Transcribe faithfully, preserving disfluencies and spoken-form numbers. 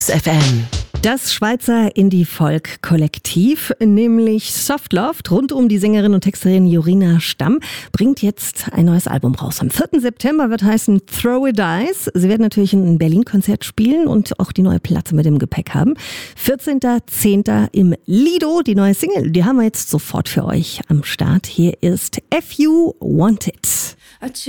F M. Das Schweizer Indie-Folk-Kollektiv, nämlich Soft Love, rund um die Sängerin und Texterin Jorina Stamm, bringt jetzt ein neues Album raus. Am vierten September wird heißen Throw a Dice. Sie werden natürlich ein Berlin-Konzert spielen und auch die neue Platte mit im Gepäck haben. vierzehnten zehnten im Lido, die neue Single, die haben wir jetzt sofort für euch am Start. Hier ist If You Want It.